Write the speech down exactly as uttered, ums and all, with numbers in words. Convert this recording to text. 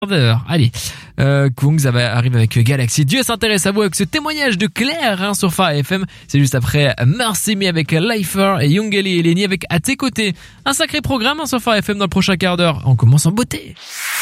Allez, euh, Kungs arrive avec Galaxy. Dieu s'intéresse à vous avec ce témoignage de Claire hein, sur Phare F M. C'est juste après Merci Me avec Lifer et Youngeli et Lenny avec À tes côtés. Un sacré programme hein, sur Phare F M dans le prochain quart d'heure. On commence en beauté.